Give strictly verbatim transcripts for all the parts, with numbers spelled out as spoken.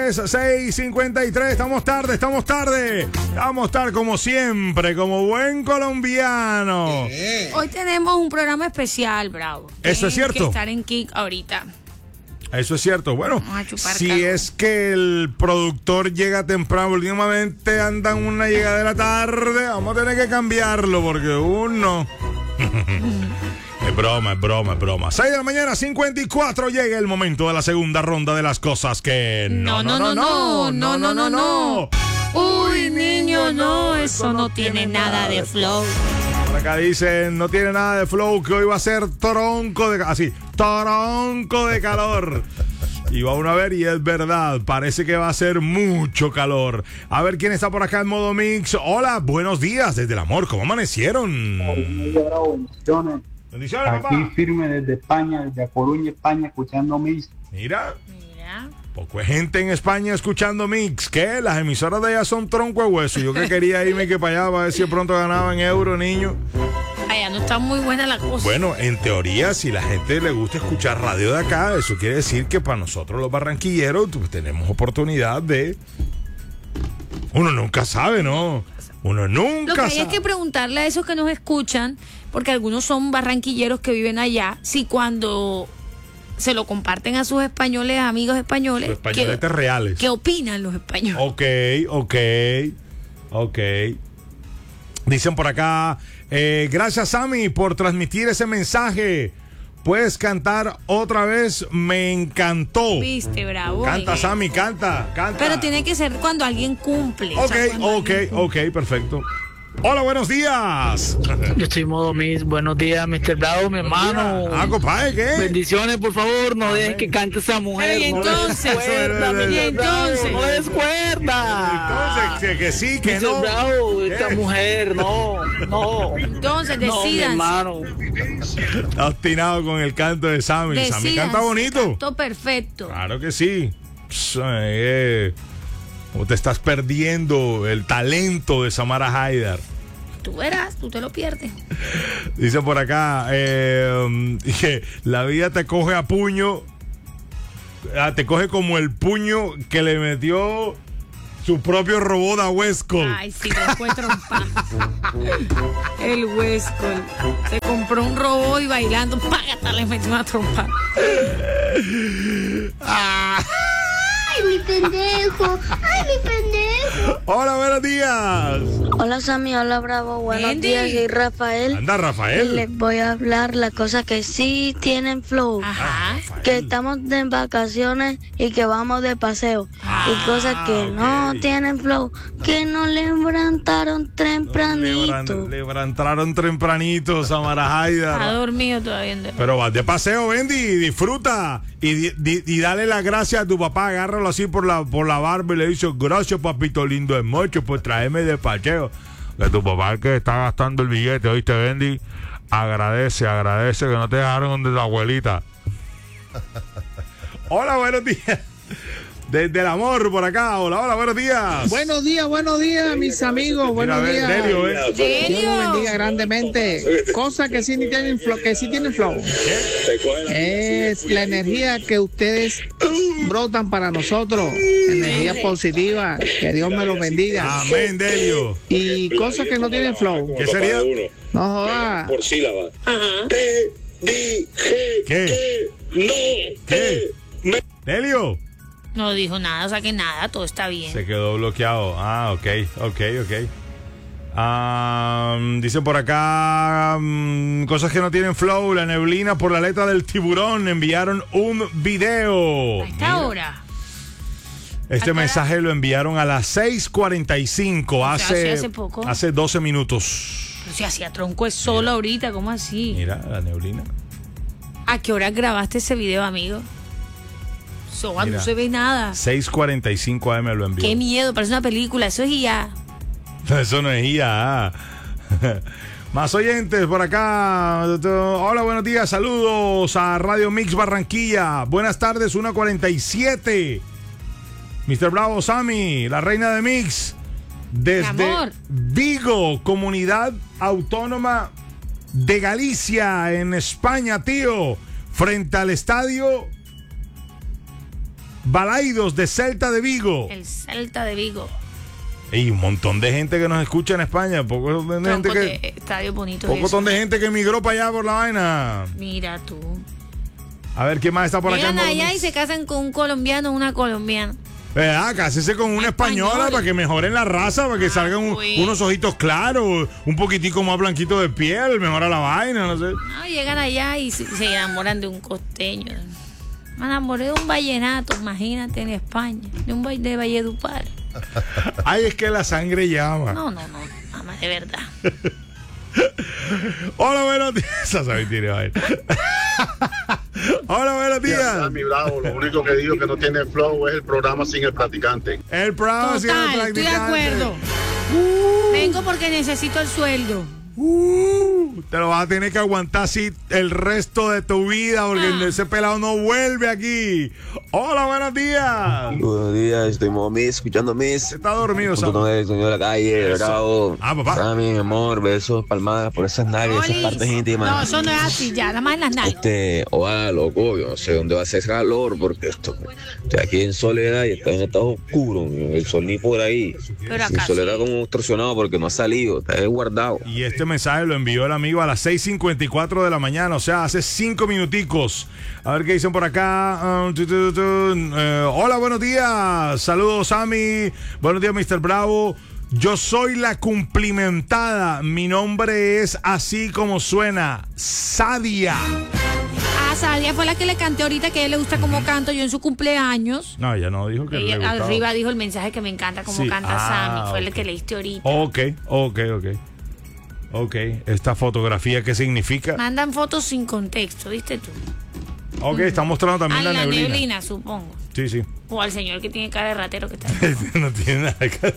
tres, seis cincuenta y tres. Estamos tarde, estamos tarde. Vamos a estar como siempre, como buen colombiano. Hoy tenemos un programa especial, Bravo. Eso es cierto. Tienen que estar en Kick ahorita. Eso es cierto. Bueno, si calor. Es que el productor llega temprano, últimamente andan una llegadera tarde, vamos a tener que cambiarlo porque uno... Es broma, es broma, es broma. seis de la mañana, cincuenta y cuatro. Llega el momento de la segunda ronda de las cosas que... No, no, no, no, no, no, no, no. Uy, niño, no, eso no tiene nada de flow. Por acá dicen, no tiene nada de flow, que hoy va a ser tronco de... Así, tronco de calor. Y va uno a ver, y es verdad, parece que va a ser mucho calor. A ver quién está por acá en modo mix. Hola, buenos días desde el amor, ¿cómo amanecieron? Bendiciones. Bendiciones, aquí papá. Firme desde España, desde A Coruña, España, escuchando mix. Mira. Mira. Poco de gente en España escuchando mix. ¿Qué? Las emisoras de allá son tronco de hueso. Yo que quería irme que para allá para ver si de pronto ganaba en euro, niño. Allá no está muy buena la cosa. Bueno, en teoría, si la gente le gusta escuchar radio de acá, eso quiere decir que para nosotros los barranquilleros pues, tenemos oportunidad de... Uno nunca sabe, ¿no? Uno nunca Lo que hay sabe. es que preguntarle a esos que nos escuchan, porque algunos son barranquilleros que viven allá, si cuando se lo comparten a sus españoles, amigos españoles, Los españoles ¿qué, reales. ¿qué opinan los españoles? Ok, ok, ok. Dicen por acá, eh, gracias Sammy por transmitir ese mensaje. Puedes cantar otra vez, me encantó. Viste, bravo. Canta eh. Sammy, canta, canta. Pero tiene que ser cuando alguien cumple. Ok, o sea, cuando ok, alguien cumple. ok, perfecto. Hola, buenos días. Yo estoy en modo mis. Buenos días, mister Bravo, mi hermano. Ah, compadre, ¿qué? Bendiciones, por favor, no dejes que cante esa mujer. Y no le entonces, des cuerda, y mister entonces. Bravo, no le des cuerda. Entonces, que sí, que mister no. Bravo, esta ¿Qué? mujer, no, no. Entonces, No, mi decidan. hermano. Está obstinado con el canto de Sammy. Sammy canta bonito. Canto perfecto. Claro que sí. Pss, eh, ¿Cómo te estás perdiendo el talento de Samara Haidar? Tú verás, tú te lo pierdes. Dice por acá, eh, que la vida te coge a puño, ah, te coge como el puño que le metió su propio robot a Westcol. Ay, sí, lo fue trompa. El Westcol. Se compró un robot y bailando, págata, le metió una trompa. Ah. ¡Ay, mi pendejo! ¡Ay, mi pendejo! Hola, buenos días. Hola, Sammy. Hola, Bravo. Buenos Andy. días. Soy Rafael. Anda, Y Rafael. les voy a hablar las cosas que sí tienen flow. Ajá. Que estamos de vacaciones y que vamos de paseo. Ah, y cosas que ok. no tienen flow. Que nos levantaron tempranito. Le levantaron tempranito, Samara Está Haidar. dormido todavía. En Pero vas de paseo, Bendy, disfruta. Y, di- di- y dale las gracias a tu papá, agárralo así por la, por la barba y le dice, gracias papito lindo de mocho por traerme de paseo. Que tu papá es el que está gastando el billete, ¿oíste, Bendy? Agradece, agradece que no te dejaron de tu abuelita. Hola, buenos días. Desde el amor por acá. Hola, hola, buenos días. Buenos días, buenos días, mis amigos. Mira, a Buenos ver, días. Delio, ¿eh? Dios los bendiga grandemente. Cosas que sí tienen flow, que sí tienen flow. Es la energía que ustedes brotan para nosotros. Energía positiva. Que Dios me los bendiga. Amén, Delio. Y cosas que no tienen flow. ¿Qué sería? No jodas. Por sílaba. Te dije ¿Qué? no. ¿Qué? Delio. No dijo nada, o sea que nada, todo está bien. Se quedó bloqueado. Ah, ok, ok, ok. Ah, dice por acá, mm, cosas que no tienen flow, la neblina por la letra del tiburón, enviaron un video. A esta hora. Este ¿A qué mensaje lo enviaron a las seis cuarenta y cinco, O sea, hace, hace poco. hace doce minutos. Pero si hacía tronco es solo ahorita, ¿cómo así? Mira, la neblina. ¿A qué hora grabaste ese video, amigo? Soba, Mira. no se ve nada. seis cuarenta y cinco A M lo envió. Qué miedo, parece una película, eso es I A. Eso no es I A. Más oyentes por acá. Hola, buenos días. Saludos a Radio Mix Barranquilla. Buenas tardes, una cuarenta y siete. mister Bravo, Sammy, la reina de Mix. Desde amor. Vigo, comunidad autónoma de Galicia, en España, tío. Frente al estadio Balaidos de Celta de Vigo. El Celta de Vigo. Y un montón de gente que nos escucha en España. Poco de gente que. Estadio bonito. Poco montón de gente que emigró para allá por la vaina. Mira tú. A ver, ¿quién más está por acá? Llegan allá y se casan con un colombiano o una colombiana. Ah, cásese con una española, española para que mejoren la raza, para que ah, salgan un, unos ojitos claros, un poquitico más blanquito de piel, mejora la vaina, no sé. No, llegan allá y se, se enamoran de un costeño. Me enamoré de un vallenato, imagínate, en España, de un baile de Valledupar. Ay, es que la sangre llama. No, no, no, mamá, de verdad. Hola, buenos días. Hola, buenos días. Mi bravo, lo único que digo que no tiene flow es el programa sin el practicante. El programa Total, sin el practicante. Estoy de acuerdo. Uh, Vengo porque necesito el sueldo. Uh, te lo vas a tener que aguantar así el resto de tu vida porque ah. ese pelado no vuelve aquí. Hola, buenos días. Buenos días, estoy Miss, escuchando Miss. Está dormido, Sam. No es señor de la calle, bravo. Ah, papá. Sammy, mi amor, besos, palmadas por esas nalgas, esas partes íntimas. No, eso no es así ya, nada más en las nalgas. Este, ojalá, loco, yo no sé dónde va a ser calor porque esto, estoy aquí en soledad y estoy en estado oscuro, el sol ni por ahí. Pero acá mi soledad sí. Como extorsionado porque no ha salido, está ahí guardado. Y este mensaje lo envió el amigo a las seis cincuenta y cuatro de la mañana, o sea, hace cinco minuticos. A ver qué dicen por acá. Uh, tu, tu, tu, uh, hola, buenos días. Saludos, Sammy. Buenos días, mister Bravo. Yo soy la cumplimentada. Mi nombre es así como suena, Sadia. Ah, Sadia fue la que le canté ahorita, que a él le gusta cómo canto yo en su cumpleaños. No, ella no dijo que ella, le gustaba. Arriba dijo el mensaje que me encanta cómo sí. canta ah, Sammy. Fue okay. el que leíste ahorita. Ok, ok, ok. Ok, esta fotografía, ¿qué significa? Mandan fotos sin contexto, ¿viste tú? Ok, está mostrando también a la, la neblina. neblina, supongo. Sí, sí. O al señor que tiene cara de ratero que está ahí. No tiene nada que...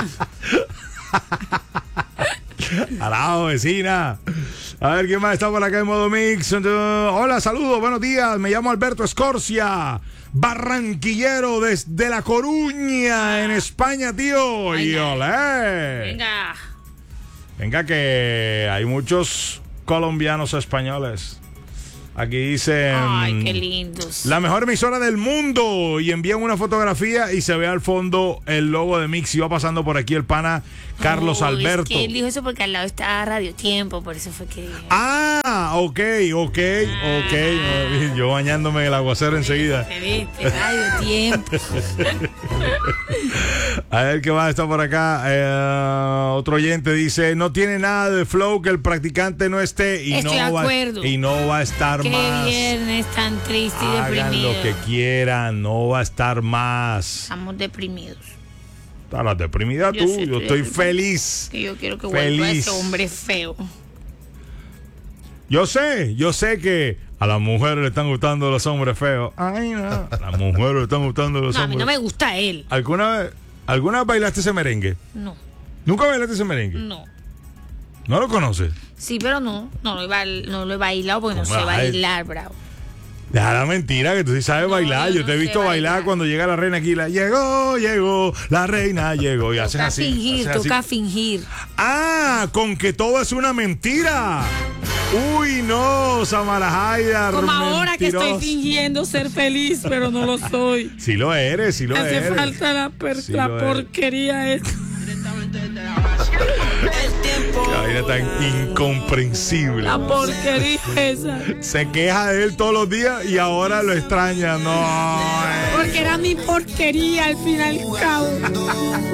Arao, vecina. A ver, ¿quién más está por acá en modo mix? Hola, saludos, buenos días. Me llamo Alberto Escorcia, barranquillero desde La Coruña, en España, tío. Venga. Y olé. Venga. Venga, que hay muchos colombianos españoles. Aquí dicen... Ay, qué lindos. La mejor emisora del mundo. Y envían una fotografía y se ve al fondo el logo de Mix. Y va pasando por aquí el pana Carlos oh, Alberto. Es que él dijo eso porque al lado está Radio Tiempo, por eso fue que... Ah, ok, ok, ah. ok. Yo bañándome en el aguacero enseguida. Te viste, Radio Tiempo. A ver qué va a estar por acá. Eh, otro oyente dice, no tiene nada de flow que el practicante no esté. Y Estoy no de va, acuerdo. Y no va a estar Qué más. Qué viernes tan triste y Hagan deprimido. lo que quieran, no va a estar más. Estamos deprimidos. Estarás deprimida Yo tú, sé, yo estoy feliz. Que yo quiero que feliz. vuelva ese hombre feo. Yo sé, yo sé que a las mujeres le están gustando los hombres feos. Ay, no. A las mujeres le están gustando los no, hombres. A mí no me gusta él. ¿Alguna vez, ¿Alguna vez bailaste ese merengue? No. ¿Nunca bailaste ese merengue? No. ¿No lo conoces? Sí, pero no. No lo he, bail, no lo he bailado porque no, no sé bailar, bravo. Deja la mentira, que tú sí sabes no, bailar. Yo, yo no te he visto bailar. bailar cuando llega la reina aquí. La, llegó, llegó, la reina llegó. Y hacen así. Fingir, hacen toca así. fingir. Ah, con que todo es una mentira. Uy, no, Samara Haidar. Como ahora que estoy fingiendo ser feliz, pero no lo soy. Sí lo eres, sí lo Hace eres. Hace falta la, per, sí la porquería esta. Qué vaina tan incomprensible. La porquería esa. Se queja de él todos los días y ahora lo extraña. No. Porque era mi porquería al fin y al cabo.